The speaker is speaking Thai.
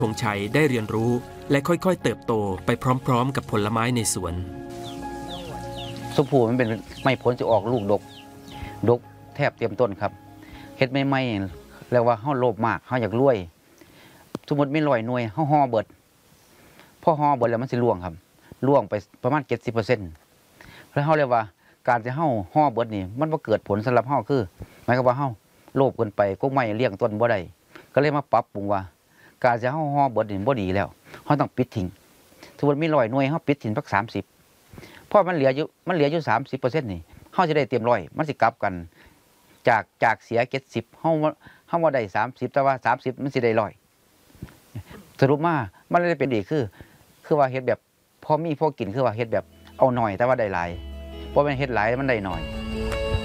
พงษ์ชัยได้เรียนรู้และค่อยๆเติบโตไปพร้อมๆกับผลไม้ในสวนชมพูมันเป็นไม่ผลจะออกลูกดกแทบเต็มต้นครับเฮ็ดไม่เรียกว่าเฮาโลภมากเฮาอยากรวยสมมติมี100 หน่วยเฮาห่อเบิดพอห่อเบิดแล้วมันสิร่วงครับร่วงไปประมาณ 70% แล้วเฮาเรียกว่าการที่เฮาห่อเบิดนี่มันบ่เกิดผลสำหรับเฮาคือหมายความว่าเฮาโลภเกินไปก็ไม่เลี้ยงต้นบ่ได้ก็เลยมาปรับปรุงว่าการที่เฮาห่อเบิดนี่บ่ดีแล้วเฮาต้องปิดทิ้งสมมติมี100 หน่วยเฮาปิดทิ้งสัก30เพราะมันเหลืออยู่ 30% นี่เฮาจะได้เต็ม100มันสิกลับกันจากเสีย70เฮาบ่ได้30แต่ว่า30มันสิได้100สรุปมามันเลยเป็นอีกคือว่าเฮ็ดแบบพอมีพอกินคือว่าเฮ็ดแบบเอาหน่อยแต่ว่าได้หลายบ่แม่นเฮ็ดหลายมันได้น้อย